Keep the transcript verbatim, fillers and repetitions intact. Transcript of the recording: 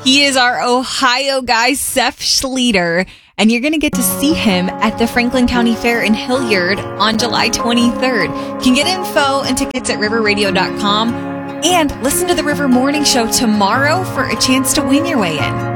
He is our Ohio guy, Seth Schleter, and you're going to get to see him at the Franklin County Fair in Hilliard on July twenty-third. You can get info and tickets at river radio dot com and listen to the River Morning Show tomorrow for a chance to win your way in.